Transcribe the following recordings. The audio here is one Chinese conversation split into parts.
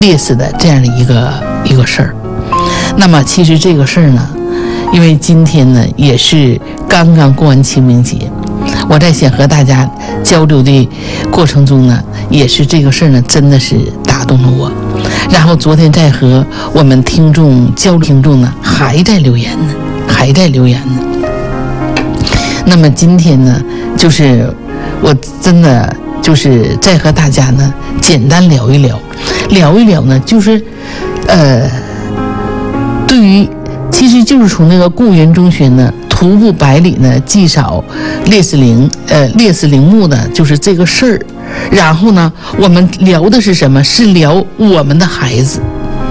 烈士的这样的一个事儿。那么其实这个事儿呢，因为今天呢也是刚刚过完清明节，我在想和大家交流的过程中呢，也是这个事儿呢真的是打动了我。然后昨天在和我们听众交流，听众呢还在留言呢。那么今天呢，就是我真的就是再和大家呢简单聊一聊呢，就是对于其实就是从那个固原中学呢徒步百里呢祭扫烈士陵墓的就是这个事儿。然后呢我们聊的是什么？是聊我们的孩子。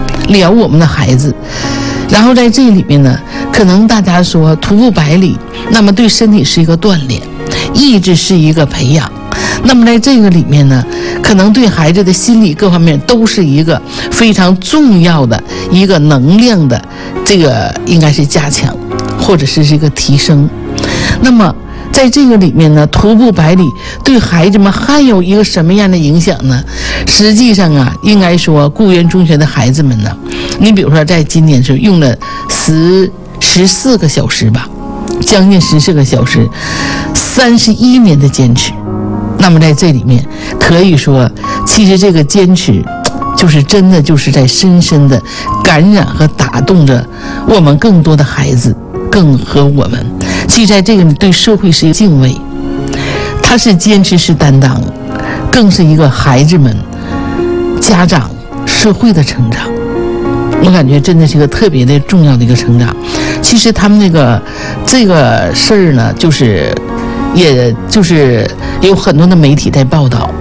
然后在这里面呢，可能大家说徒步百里，那么对身体是一个锻炼，意志是一个培养，那么在这个里面呢，可能对孩子的心理各方面都是一个非常重要的一个能量的这个应该是加强，或者是这个提升。那么在这个里面呢，徒步百里对孩子们还有一个什么样的影响呢？实际上啊，应该说固原中学的孩子们呢，你比如说在今年是用了14个小时吧，将近14个小时，31年的坚持。那么在这里面可以说，其实这个坚持就是真的就是在深深的感染和打动着我们更多的孩子，更和我们。其实在这个对社会是一个敬畏，它是坚持是担当，更是一个孩子们、家长、社会的成长。我感觉真的是一个特别的重要的一个成长。其实他们这个事儿呢，也就是有很多的媒体在报道，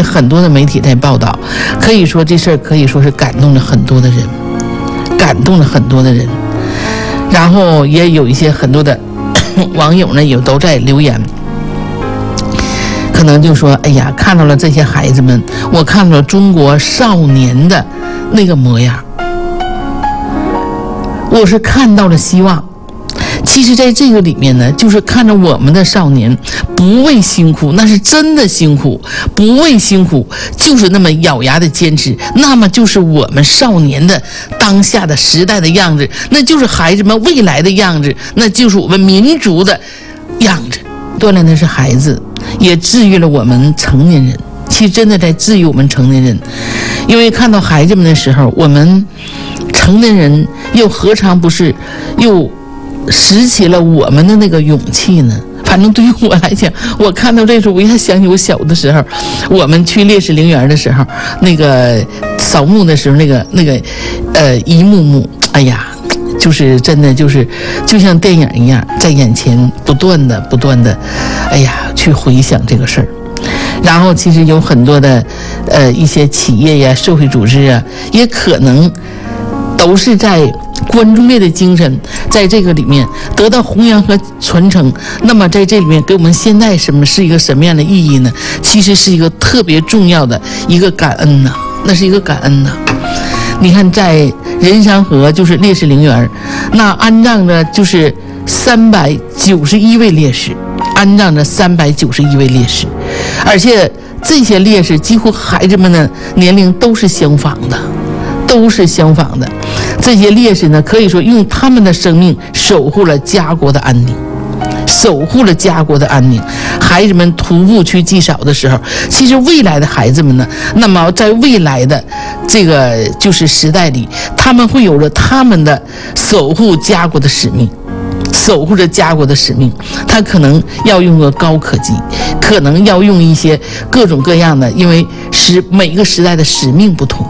可以说这事儿可以说是感动了很多的人，然后也有一些很多的网友呢也都在留言，可能就说哎呀，看到了这些孩子们，我看到了中国少年的那个模样，我是看到了希望。其实在这个里面呢，就是看着我们的少年不畏辛苦，那是真的辛苦，不畏辛苦就是那么咬牙的坚持，那么就是我们少年的当下的时代的样子，那就是孩子们未来的样子，那就是我们民族的样子。锻炼的是孩子，也治愈了我们成年人。其实真的在治愈我们成年人，因为看到孩子们的时候，我们成年人又何尝不是又拾起了我们的那个勇气呢？反正对于我来讲，我看到这时候，我也想起我小的时候，我们去烈士陵园的时候，那个扫墓的时候，那个一幕幕，哎呀，就是真的就像电影一样，在眼前不断的，哎呀，去回想这个事儿。然后其实有很多的一些企业呀、社会组织啊，也可能都是在关注烈的精神在这个里面得到弘扬和传承。那么在这里面给我们现在是一个什么样的意义呢？其实是一个特别重要的一个感恩呐，那是一个感恩呐。你看在人山河就是烈士陵园，那安葬着就是391位烈士，而且这些烈士几乎孩子们的年龄都是相仿的。这些烈士呢，可以说用他们的生命守护了家国的安宁。孩子们徒步去祭扫的时候，其实未来的孩子们呢，那么在未来的这个就是时代里，他们会有着他们的守护家国的使命。他可能要用个高科技，可能要用一些各种各样的，因为每个时代的使命不同。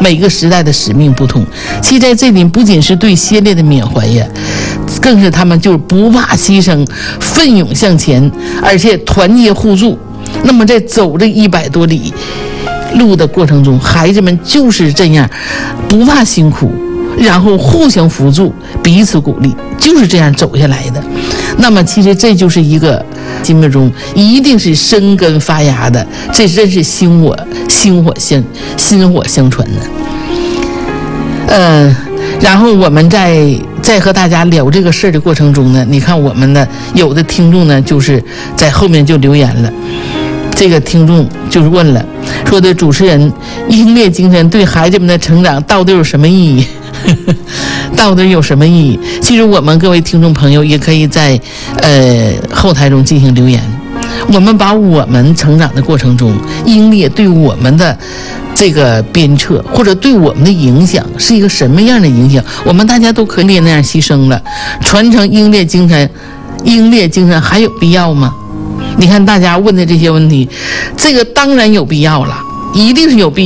其实在这里不仅是对先烈的缅怀呀，更是他们就是不怕牺牲，奋勇向前，而且团结互助。那么在走这100多里路的过程中，孩子们就是这样不怕辛苦，然后互相扶助，彼此鼓励，就是这样走下来的。那么其实这就是一个心目中一定是生根发芽的，这真是薪火相传的。然后我们在和大家聊这个事儿的过程中呢，你看我们的有的听众呢，就是在后面就留言了， 这个听众就是问了，说的主持人，英烈精神对孩子们的成长到底有什么意义？到底有什么意义？其实我们各位听众朋友也可以在后台中进行留言，我们把我们成长的过程中英烈对我们的这个鞭策或者对我们的影响是一个什么样的影响，我们大家都可以那样牺牲了，传承英烈精神还有必要吗？你看大家问的这些问题，这个当然有必要了，一定是有必要。